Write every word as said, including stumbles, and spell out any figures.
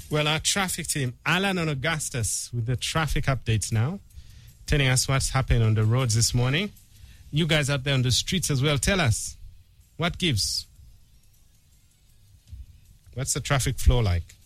Well, our traffic team, Alan and Augustus, with the traffic updates now, telling us what's happening on the roads this morning. You guys out there on the streets as well, tell us, what gives? What's the traffic flow like?